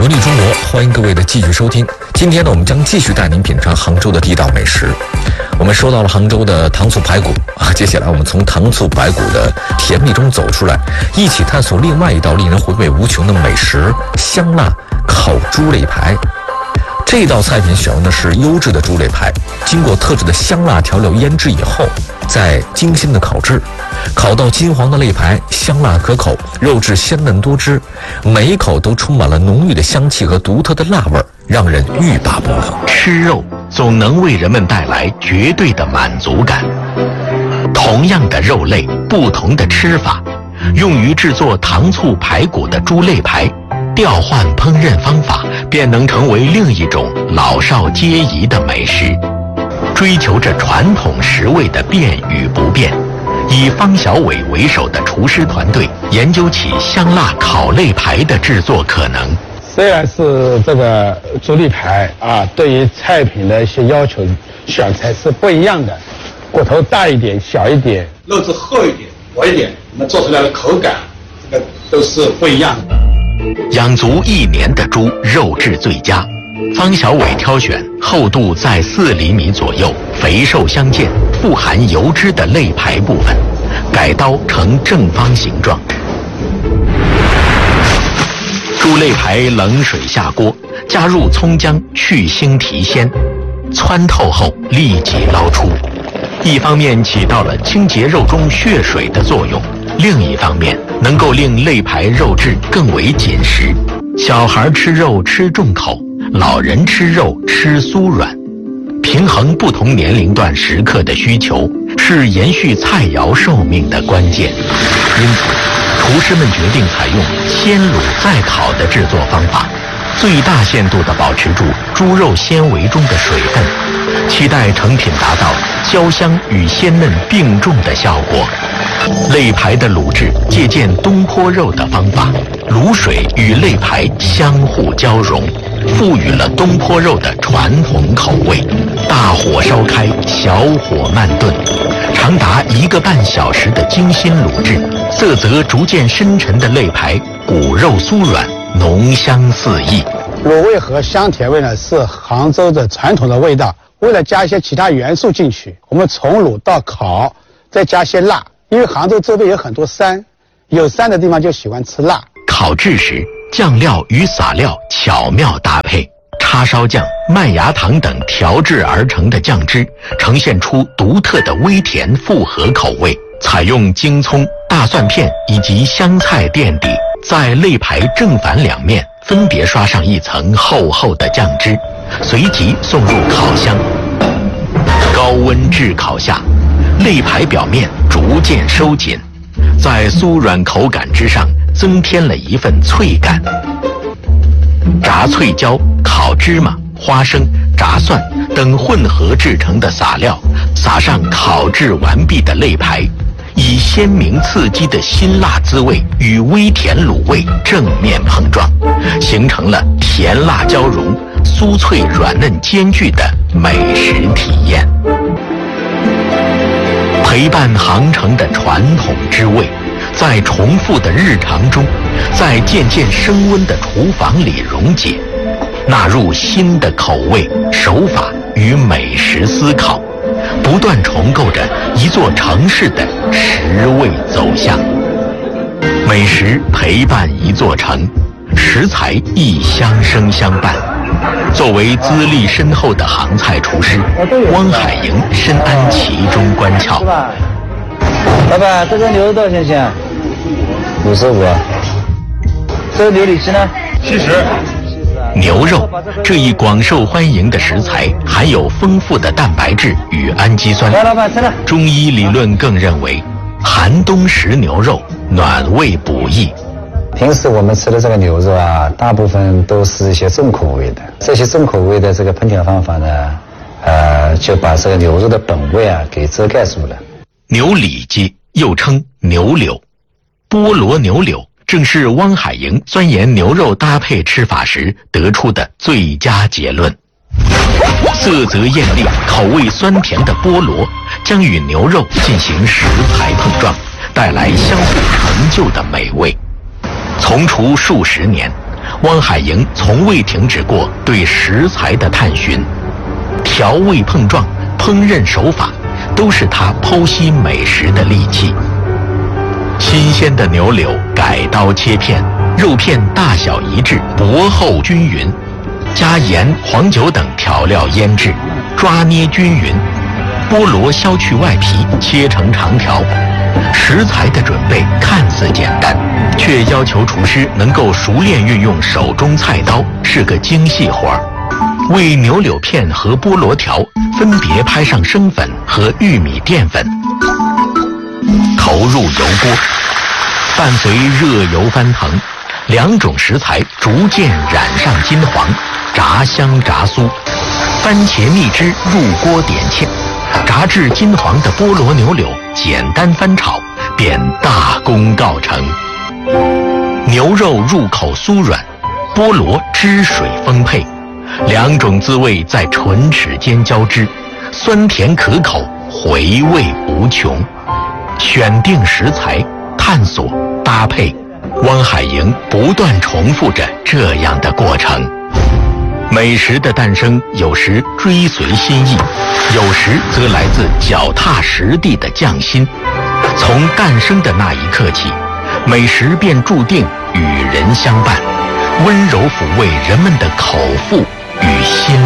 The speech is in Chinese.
活力中国，欢迎各位的继续收听。今天呢，我们将继续带您品尝杭州的地道美食。我们说到了杭州的糖醋排骨啊，接下来我们从糖醋排骨的甜蜜中走出来，一起探索另外一道令人回味无穷的美食——香辣烤猪肋排。这道菜品选用的是优质的猪肋排，经过特制的香辣调料腌制以后，再精心的烤制，烤到金黄的肋排香辣可口，肉质鲜嫩多汁，每一口都充满了浓郁的香气和独特的辣味，让人欲罢不能。 吃肉总能为人们带来绝对的满足感。同样的肉类，不同的吃法，用于制作糖醋排骨的猪肋排，调换烹饪方法，便能成为另一种老少皆宜的美食。追求着传统食味的变与不变，以方小伟为首的厨师团队研究起香辣烤肋排的制作可能。 虽然是这个猪肋排啊，对于菜品的一些要求选材是不一样的，骨头大一点、小一点， 肉质厚一点、薄一点，那做出来的口感，这个都是不一样的。 养足1年的猪肉质最佳，方小伟挑选厚度在4厘米左右、肥瘦相间、富含油脂的肋排部分，改刀成正方形状。猪肋排冷水下锅，加入葱姜去腥提鲜，汆透后立即捞出。一方面起到了清洁肉中血水的作用，另一方面能够令肋排肉质更为紧实。小孩吃肉吃重口，老人吃肉吃酥软，平衡不同年龄段食客的需求，是延续菜肴寿命的关键。因此，厨师们决定采用先卤再烤的制作方法，最大限度地保持住猪肉纤维中的水分，期待成品达到焦香与鲜嫩并重的效果。肋排的卤制借鉴东坡肉的方法，卤水与肋排相互交融，赋予了东坡肉的传统口味。大火烧开，小火慢炖，长达1个半小时的精心卤制，色泽逐渐深沉的肋排，骨肉酥软，浓香四溢。 卤味和香甜味呢是杭州的传统的味道，为了加一些其他元素进去，我们从卤到烤，再加些辣。因为杭州周边有很多山，有山的地方就喜欢吃辣。 烤制时，酱料与撒料巧妙搭配，叉烧酱、麦芽糖等调制而成的酱汁，呈现出独特的微甜复合口味。采用京葱、大蒜片以及香菜垫底，在肋排正反两面分别刷上一层厚厚的酱汁，随即送入烤箱。高温炙烤下，肋排表面逐渐收紧，在酥软口感之上增添了一份脆感。炸脆椒、烤芝麻、花生、炸蒜等混合制成的撒料，撒上烤制完毕的肋排，以鲜明刺激的辛辣滋味与微甜卤味正面碰撞，形成了甜辣交融、酥脆软嫩兼具的美食体验。陪伴航程的传统之味，在重复的日常中，在渐渐升温的厨房里溶解，纳入新的口味、手法与美食思考，不断重构着一座城市的食味走向。美食陪伴一座城，食材亦相生相伴。作为资历深厚的杭菜厨师，汪海营深谙其中关窍。 老板，这个牛肉多少钱钱？55。这个牛里脊呢 70。 牛肉这一广受欢迎的食材，含有丰富的蛋白质与氨基酸。 来，老板吃了。 中医理论更认为，寒冬食牛肉，暖胃补益。 平时我们吃的这个牛肉啊，大部分都是一些重口味的。这些重口味的这个烹调方法呢，就把这个牛肉的本味啊给遮盖住了。 牛里脊又称牛柳，菠萝牛柳正是汪海营钻研牛肉搭配吃法时得出的最佳结论。色泽艳丽、口味酸甜的菠萝将与牛肉进行食材碰撞，带来相互成就的美味。从厨数十年， 汪海营从未停止过对食材的探寻，调味碰撞、烹饪手法都是他剖析美食的利器。新鲜的牛柳改刀切片，肉片大小一致，薄厚均匀，加盐、黄酒等调料腌制，抓捏均匀。菠萝削去外皮，切成长条。食材的准备看似简单，却要求厨师能够熟练运用手中菜刀，是个精细活儿。为牛柳片和菠萝条分别拍上生粉和玉米淀粉，投入油锅，伴随热油翻腾，两种食材逐渐染上金黄，炸香炸酥。番茄蜜汁入锅点芡，炸至金黄的菠萝牛柳简单翻炒，便大功告成。牛肉入口酥软，菠萝汁水丰沛，两种滋味在唇齿间交织，酸甜可口，回味无穷。选定食材，探索搭配，汪海营不断重复着这样的过程。美食的诞生有时追随心意，有时则来自脚踏实地的匠心。从诞生的那一刻起，美食便注定与人相伴，温柔抚慰人们的口腹与心